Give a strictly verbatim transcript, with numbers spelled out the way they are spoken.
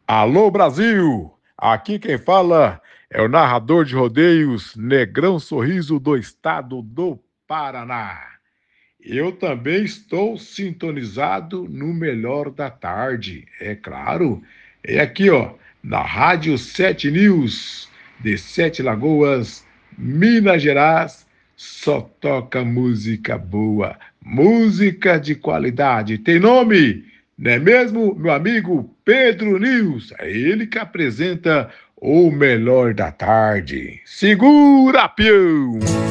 Alô Brasil! Aqui quem fala é o narrador de rodeios Negrão Sorriso do estado do Paraná. Eu também estou sintonizado no melhor da tarde, é claro. É aqui, ó, na Rádio Sete News, de Sete Lagoas, Minas Gerais, só toca música boa, música de qualidade. Tem nome? Não é mesmo, meu amigo Pedro News? É ele que apresenta o melhor da tarde. Segura, peão!